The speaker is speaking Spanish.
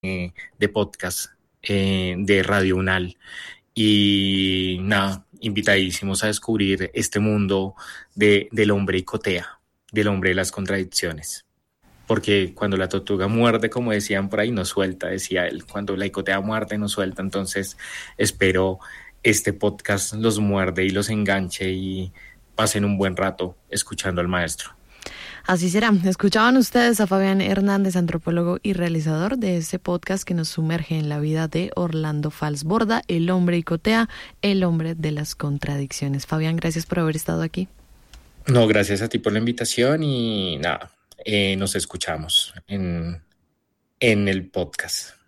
de podcast de Radio Unal. Y nada, invitadísimos a descubrir este mundo del hombre icotea, del hombre de las contradicciones. Porque cuando la tortuga muerde, como decían por ahí, no suelta, decía él. Cuando la icotea muerde, no suelta. Entonces, espero este podcast los muerde y los enganche y pasen un buen rato escuchando al maestro. Así será. Escuchaban ustedes a Fabián Hernández, antropólogo y realizador de este podcast que nos sumerge en la vida de Orlando Falsborda, el hombre icotea, el hombre de las contradicciones. Fabián, gracias por haber estado aquí. No, gracias a ti por la invitación y nada, nos escuchamos en el podcast.